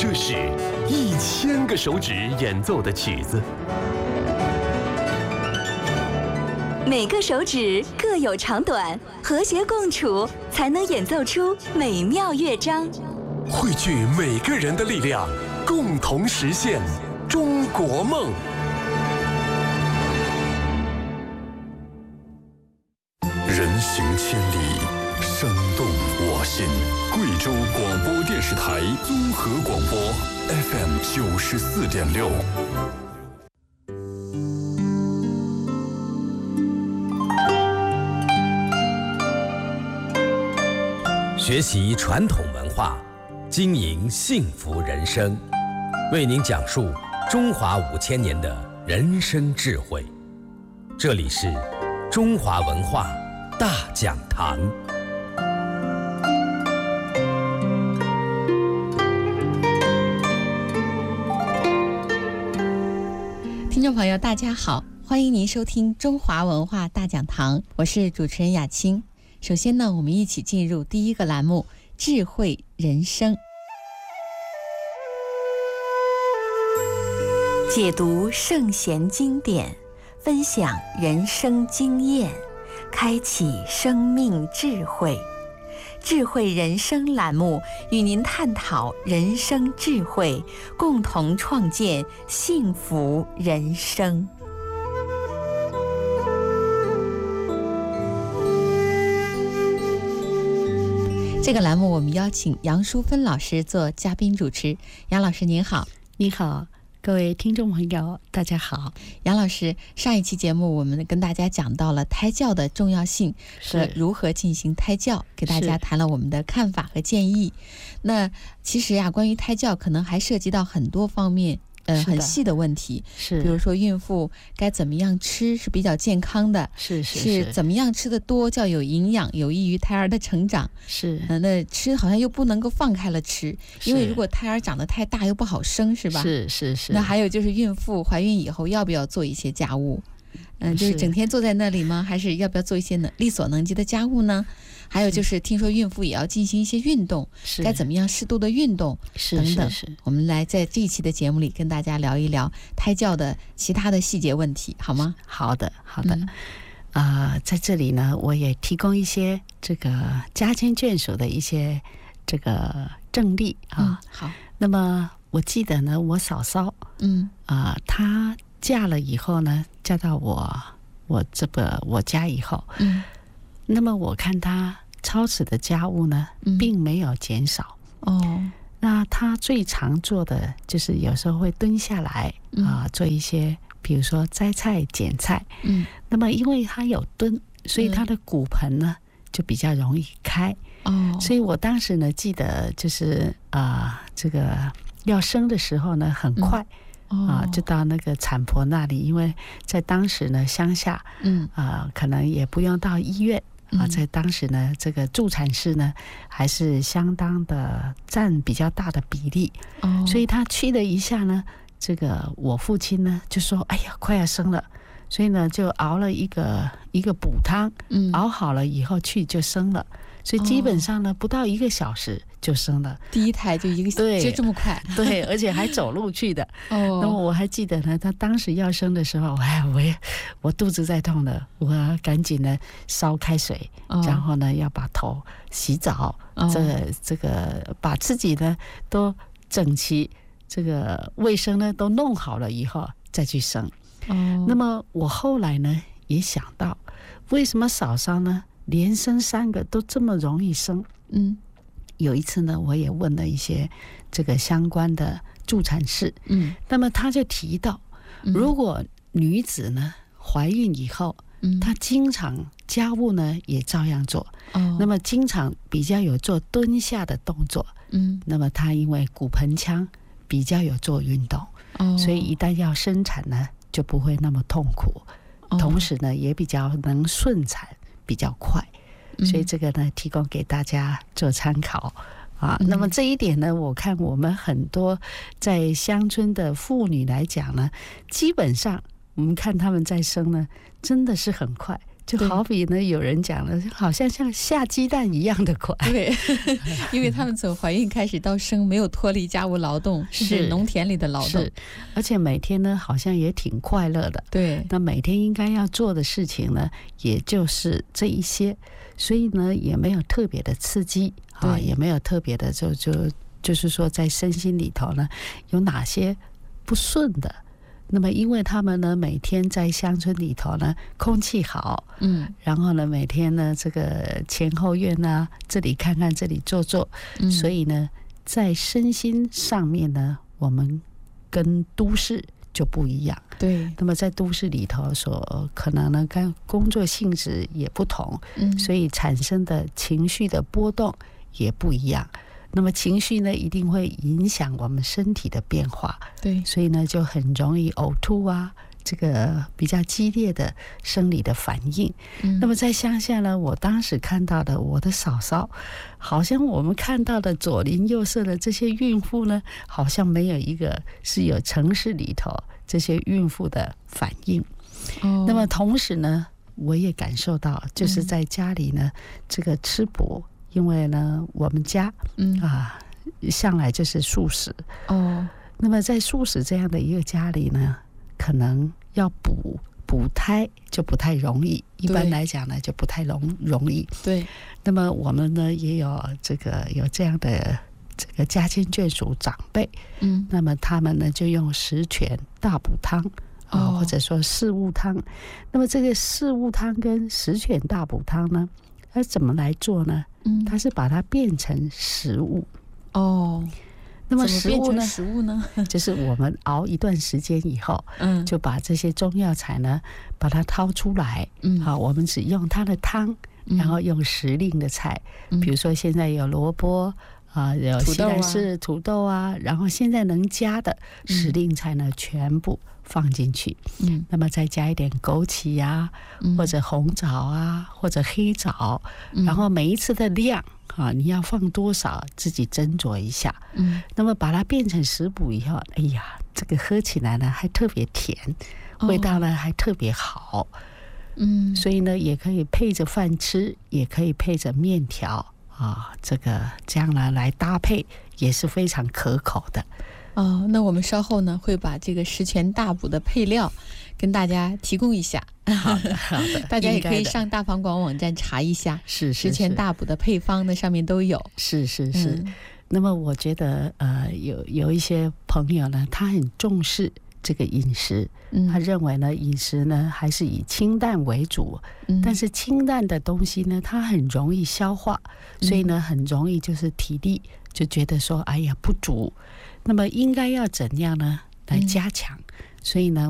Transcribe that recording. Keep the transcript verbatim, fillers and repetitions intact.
这是一千个手指演奏的曲子， 每个手指各有长短，和谐共处，才能演奏出美妙乐章。 汇聚每个人的力量，共同实现中国梦。人行千里，声动我心。贵州广播电视台综合广播 F M 九十四点六。 学习传统文化，经营幸福人生，为您讲述中华五千年的人生智慧。这里是中华文化大讲堂。 听众朋友大家好，欢迎您收听中华文化大讲堂，我是主持人雅青。首先呢，我们一起进入第一个栏目，智慧人生。 解读圣贤经典，分享人生经验，开启生命智慧。智慧人生栏目与您探讨人生智慧，共同创建幸福人生。 这个栏目我们邀请杨淑芬老师做嘉宾主持。杨老师您好。 你好，各位听众朋友大家好。 杨老师，上一期节目我们跟大家讲到了胎教的重要性和如何进行胎教，给大家谈了我们的看法和建议。那其实呀，关于胎教可能还涉及到很多方面呃，很细的问题， 是比如说孕妇该怎么样吃是比较健康的， 是是是怎么样吃的多较有营养，有益于胎儿的成长， 是、 呃、那吃好像又不能够放开了吃，因为如果胎儿长得太大又不好生，是吧？ 是是是。 那还有就是孕妇怀孕以后要不要做一些家务？嗯、呃，就是整天坐在那里吗？还是要不要做一些能力所能及的家务呢？还有就是听说孕妇也要进行一些运动，该怎么样适度的运动等等。 是是是， 我们来在这一期的节目里跟大家聊一聊胎教的其他的细节问题，好吗？ 好的好的。 嗯呃，在这里呢，我也提供一些这个家亲眷属的一些这个证例啊、 嗯。好。 那么我记得呢，我嫂嫂， 嗯啊、呃，她嫁了以后呢，嫁到我我这个我家以后， 嗯。 那么我看他操持的家务呢， 嗯、 并没有减少哦。 那他最常做的就是有时候会蹲下来啊、 嗯呃，做一些，比如说摘菜、剪菜。 嗯。 那么因为他有蹲，所以他的骨盆呢、嗯、就比较容易开。 哦。 所以我当时呢记得就是啊、呃，这个要生的时候呢很快。嗯啊、呃，就到那个产婆那里，因为在当时呢，乡下， 嗯啊、呃，可能也不用到医院啊、呃，在当时呢，这个助产士呢，还是相当的占比较大的比例， 哦， 所以他去了一下呢，这个我父亲呢就说：“哎呀，快要生了。”所以呢，就熬了一个一个补汤， 嗯， 熬好了以后去就生了。所以基本上呢，哦、不到一个小时就生了， 第一胎就一个对， 就这么快， 对，而且还走路去的。 哦， 那么我还记得呢，他当时要生的时候，哎，我也我肚子在痛了，我赶紧呢烧开水， 哦、 然后呢要把头洗澡， 哦、 这个这个把自己呢都整齐，这个卫生呢都弄好了以后再去生。 哦， 那么我后来呢也想到，为什么嫂嫂呢？连生三个都这么容易生， 嗯， 有一次呢，我也问了一些这个相关的助产士， 嗯， 那么他就提到，如果女子呢怀孕以后，嗯，她经常家务呢也照样做， 哦， 那么经常比较有做蹲下的动作， 嗯， 那么她因为骨盆腔比较有做运动， 哦， 所以一旦要生产呢，就不会那么痛苦， 哦， 同时呢也比较能顺产。比较快，所以这个呢提供给大家做参考啊。那么这一点呢，我看我们很多在乡村的妇女来讲呢，基本上我们看他们在生呢，真的是很快， 就好比呢，有人讲了，好像像下鸡蛋一样的快。 对，因为他们从怀孕开始到生没有脱离家务劳动，是农田里的劳动， 而且每天呢好像也挺快乐的。 对， 那每天应该要做的事情呢，也就是这一些，所以呢也没有特别的刺激啊，也没有特别的就就就是说在身心里头呢有哪些不顺的。那么因为他们呢每天在乡村里头呢空气好，嗯，然后呢每天呢这个前后院啊这里看看这里坐坐，嗯，所以呢在身心上面呢我们跟都市就不一样。 对， 那么在都市里头所可能呢跟工作性质也不同，嗯，所以产生的情绪的波动也不一样。那么情绪呢一定会影响我们身体的变化， 对， 所以呢就很容易呕吐啊，这个比较激烈的生理的反应。嗯，那么在乡下呢，我当时看到的我的嫂嫂，好像我们看到的左邻右舍的这些孕妇呢，好像没有一个是有城市里头这些孕妇的反应。哦，那么同时呢，我也感受到，就是在家里呢，嗯，这个吃补。因为呢，我们家嗯啊向来就是素食哦。那么在素食这样的一个家里呢，可能要补补胎就不太容易，一般来讲呢就不太容容易。对。那么我们呢也有这个有这样的这个家亲眷属长辈，嗯，那么他们呢就用十全大补汤啊，哦，或者说四物汤。那么这个四物汤跟十全大补汤呢，它怎么来做呢？它是把它变成食物哦。那么食物呢？ 食物呢， 就是我们熬一段时间以后，嗯，就把这些中药材呢，把它掏出来，嗯，好，我们只用它的汤，然后用时令的菜，嗯，比如说现在有萝卜啊，有西兰丝、土豆啊，然后现在能加的时令菜呢，全部放进去，嗯，那么再加一点枸杞啊，嗯，或者红枣啊，或者黑枣，嗯，然后每一次的量啊，你要放多少自己斟酌一下，嗯，那么把它变成食补以后，哎呀，这个喝起来呢还特别甜，味道呢还特别好，嗯，所以呢也可以配着饭吃，也可以配着面条啊，这个这样呢来搭配也是非常可口的。 哦，那我们稍后呢会把这个十全大补的配料跟大家提供一下。 好的，好的， 大家也可以上大庞广网站查一下， 是十全大补的配方，那上面都有。 是是是。嗯，那么我觉得呃，有有一些朋友呢，他很重视这个饮食，嗯，他认为呢饮食呢还是以清淡为主，嗯，但是清淡的东西呢，它很容易消化，所以呢很容易就是体力就觉得说哎呀不足。那么应该要怎样呢来加强？嗯，所以呢